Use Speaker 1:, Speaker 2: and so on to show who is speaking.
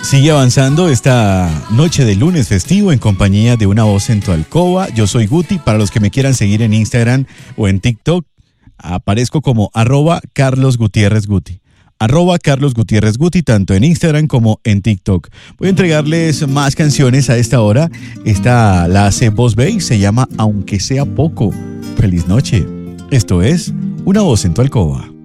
Speaker 1: Sigue avanzando esta noche de lunes festivo en compañía de Una Voz en tu Alcoba. Yo soy Guti. Para los que me quieran seguir en Instagram o en TikTok, aparezco como @CarlosGutierrezGuti. @CarlosGutierrezGuti, tanto en Instagram como en TikTok. Voy a entregarles más canciones a esta hora. Esta la hace Boss Bay, se llama Aunque sea poco. Feliz noche. Esto es Una Voz en tu Alcoba.